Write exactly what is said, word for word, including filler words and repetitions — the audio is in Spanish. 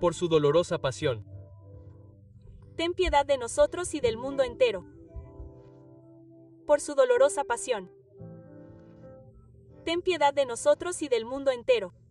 por su dolorosa pasión. Ten piedad de nosotros y del mundo entero. Por su dolorosa pasión. Ten piedad de nosotros y del mundo entero.